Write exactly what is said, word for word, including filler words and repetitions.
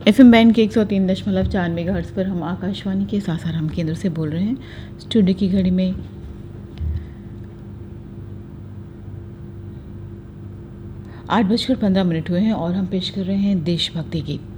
F M band के एक सौ तीन दशमलव चार मेगाहर्ट्ज़ पर हम आकाशवाणी के सासाराम केंद्र से बोल रहे हैं। स्टूडियो की घड़ी में आठ बजकर पंद्रह मिनट हुए हैं और हम पेश कर रहे हैं देशभक्ति गीत।